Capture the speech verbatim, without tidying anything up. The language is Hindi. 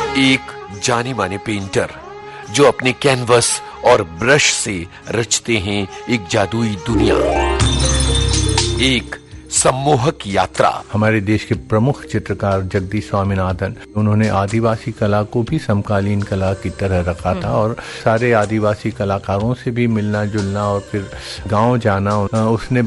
एक जाने माने पेंटर जो अपने कैनवस और ब्रश से रचते हैं एक जादुई दुनिया, एक सम्मोहक यात्रा। हमारे देश के प्रमुख चित्रकार जगदीश स्वामीनाथन, उन्होंने आदिवासी कला को भी समकालीन कला की तरह रखा था और सारे आदिवासी कलाकारों से भी मिलना जुलना और फिर गांव जाना। उसने